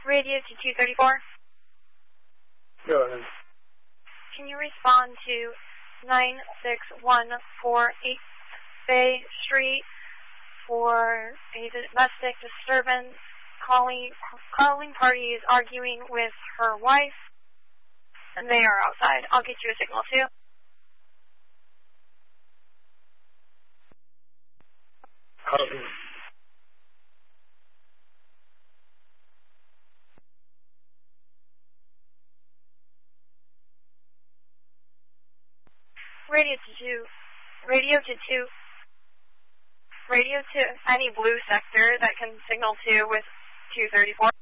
Radio to 234. Go ahead. Can you respond to 96148 Bay Street for a domestic disturbance? Calling party is arguing with her wife, and they are outside. I'll get you a signal too. Copy. Radio to any blue sector that can signal to with 234.